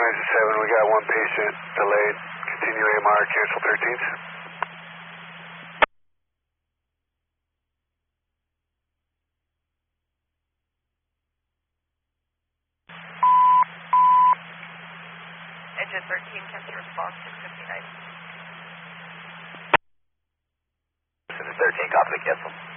7, we got one patient delayed. Continue AMR, cancel 13th. Engine 13, cancel response 659. This is 13, copy, cancel.